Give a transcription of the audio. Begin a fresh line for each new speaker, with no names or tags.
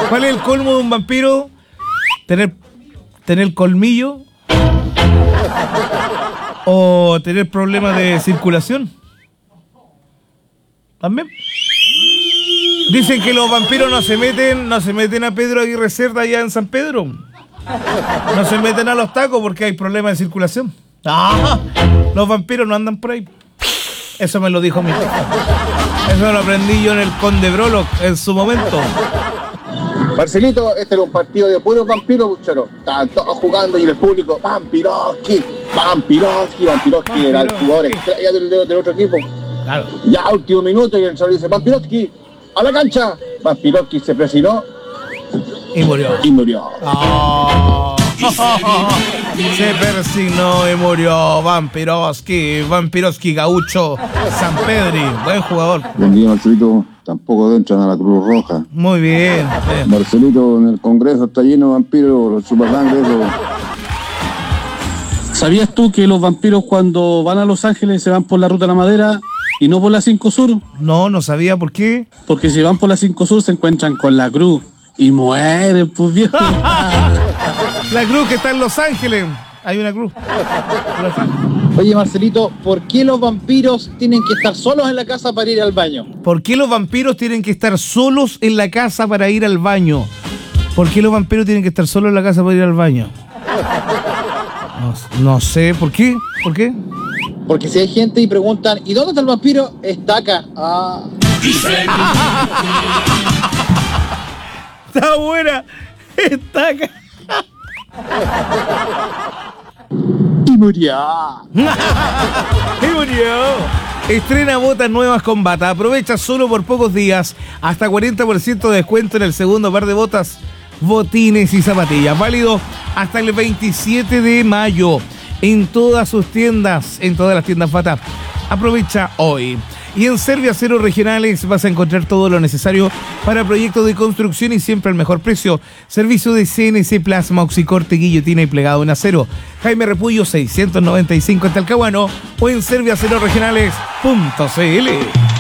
¿Cuál es el colmo de un vampiro? Tener colmillo o tener problemas de circulación. También. Dicen que los vampiros no se meten a Pedro Aguirre Cerda allá en San Pedro. No se meten a los tacos porque hay problemas de circulación. ¡Ah! Los vampiros no andan por ahí. Eso me lo dijo mi papá. Eso lo aprendí yo en el Conde Brolo en su momento.
Marcelito, este era un partido de puros vampiros, buchero. Estaban todos jugando y el público, Vampirovsky era el jugador estrella del otro equipo.
Claro.
Ya último minuto y el señor dice, Vampirovsky, a la cancha. Vampirovsky se presionó
y murió.
Oh.
Se persignó y murió. Vampirovsky Gaucho San Pedri, buen jugador.
Buen día, Marcelito. Tampoco entran a la Cruz Roja.
Muy bien.
Marcelito, en el Congreso está lleno de vampiros, los supersangres.
¿Sabías tú que los vampiros cuando van a Los Ángeles se van por la Ruta de la Madera y no por la 5 Sur?
No sabía por qué.
Porque si van por la 5 Sur se encuentran con la cruz y mueren, pues viejo.
La cruz que está en Los Ángeles. Hay una cruz.
Oye, Marcelito, ¿por qué los vampiros tienen que estar solos en la casa para ir al baño?
¿Por qué los vampiros tienen que estar solos en la casa para ir al baño? ¿Por qué los vampiros tienen que estar solos en la casa para ir al baño? No sé, ¿por qué? ¿Por qué?
Porque si hay gente y preguntan, ¿y dónde está el vampiro? Está acá.
Está buena. Está acá.
Y murió.
Y murió. Estrena botas nuevas con Bata. Aprovecha solo por pocos días hasta 40% de descuento en el segundo par de botas, botines y zapatillas. Válido hasta el 27 de mayo en todas sus tiendas, en todas las tiendas Bata. Aprovecha hoy. Y en Serviaceros Regionales vas a encontrar todo lo necesario para proyectos de construcción y siempre al mejor precio. Servicio de CNC Plasma, oxicorte, guillotina y plegado en acero. Jaime Repullo 695 en Talcahuano o en serviacerosregionales.cl.